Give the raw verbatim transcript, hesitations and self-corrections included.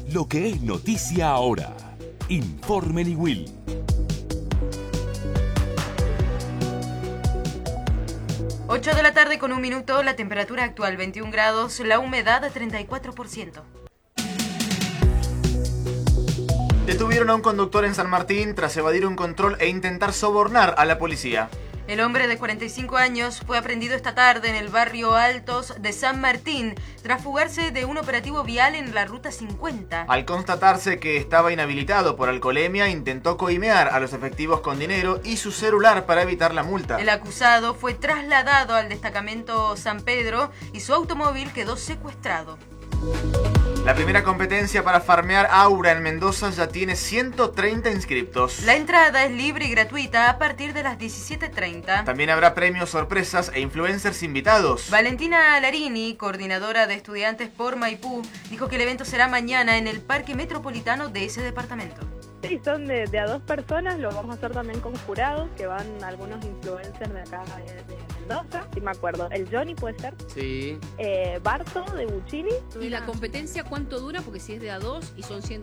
Lo que es noticia ahora. Informe Niwil. ocho de la tarde con un minuto, la temperatura actual veintiún grados, la humedad treinta y cuatro por ciento. Detuvieron a un conductor en San Martín tras evadir un control e intentar sobornar a la policía. El hombre de cuarenta y cinco años fue aprehendido esta tarde en el barrio Altos de San Martín tras fugarse de un operativo vial en la ruta cincuenta. Al constatarse que estaba inhabilitado por alcoholemia, intentó coimear a los efectivos con dinero y su celular para evitar la multa. El acusado fue trasladado al destacamento San Pedro y su automóvil quedó secuestrado. La primera competencia para farmear Aura en Mendoza ya tiene ciento treinta inscriptos. La entrada es libre y gratuita a partir de las diecisiete treinta. También habrá premios, sorpresas e influencers invitados. Valentina Larini, coordinadora de estudiantes por Maipú, dijo que el evento será mañana en el Parque Metropolitano de ese departamento. Sí, son de, de a dos personas, lo vamos a hacer también con jurados, que van algunos influencers de acá de, de Mendoza, si me acuerdo. El Johnny puede ser. Sí. Eh, Barto de Buccini. ¿Y la competencia cuánto dura? Porque si es de a dos y son cien